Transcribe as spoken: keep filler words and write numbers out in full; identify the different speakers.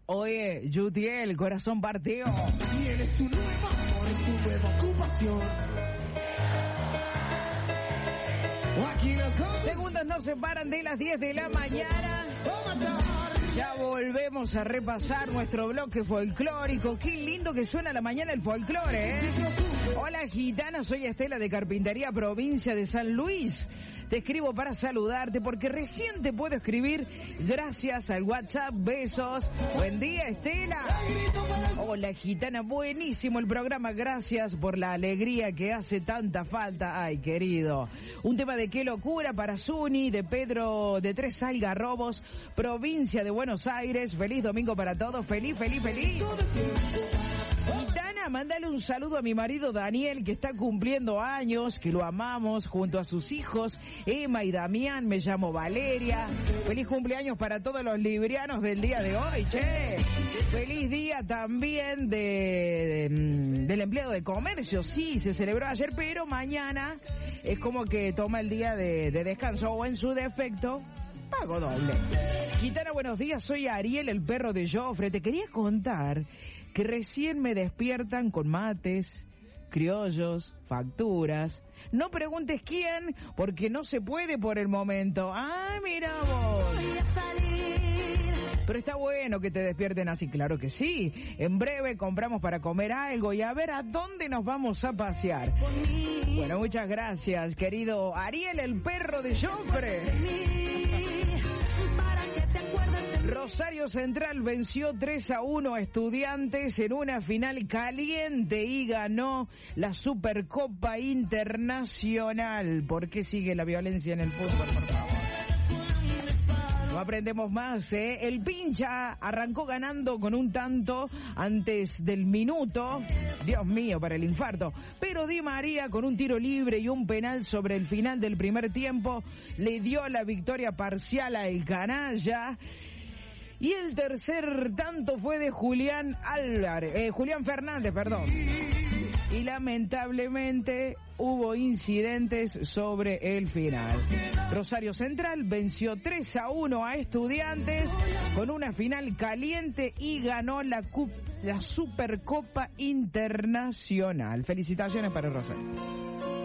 Speaker 1: Oye, Yutiel, corazón partido.
Speaker 2: Tienes tu nuevo amor, tu nueva ocupación. Aquí las cosas...
Speaker 1: Segundos nos separan de las diez de la mañana. Ya volvemos a repasar nuestro bloque folclórico. Qué lindo que suena a la mañana el folclore, ¿eh? Hola, gitana, soy Estela de Carpintería, provincia de San Luis. Te escribo para saludarte porque recién te puedo escribir gracias al WhatsApp. Besos. Buen día, Estela. Hola, gitana. Buenísimo el programa. Gracias por la alegría que hace tanta falta. Ay, querido. Un tema de qué locura para Zuni, de Pedro de Tres Algarrobos, provincia de Buenos Aires. Feliz domingo para todos. Feliz, feliz, feliz. Gitana, mándale un saludo a mi marido Daniel, que está cumpliendo años, que lo amamos, junto a sus hijos Emma y Damián. Me llamo Valeria. Feliz cumpleaños para todos los librianos del día de hoy, che. Feliz día también de, de del empleado de comercio. Sí, se celebró ayer, pero mañana es como que toma el día de, de descanso, o en su defecto, pago doble. Gitana, buenos días, soy Ariel, el perro de Jofre. Te quería contar que recién me despiertan con mates, criollos, facturas. No preguntes quién, porque no se puede por el momento. ¡Ay, mira vos! Pero está bueno que te despierten así, claro que sí. En breve compramos para comer algo y a ver a dónde nos vamos a pasear. Bueno, muchas gracias, querido Ariel, el perro de Jofre. Rosario Central venció tres a uno a Estudiantes en una final caliente y ganó la Supercopa Internacional. ¿Por qué sigue la violencia en el fútbol, por favor? No aprendemos más, ¿eh? El Pincha arrancó ganando con un tanto antes del minuto. Dios mío, para el infarto. Pero Di María, con un tiro libre y un penal sobre el final del primer tiempo, le dio la victoria parcial al canalla. Y el tercer tanto fue de Julián Álvarez, eh, Julián Fernández, perdón. Y lamentablemente hubo incidentes sobre el final. Rosario Central venció tres a uno a Estudiantes con una final caliente y ganó la, Cup, la Supercopa Internacional. Felicitaciones para Rosario.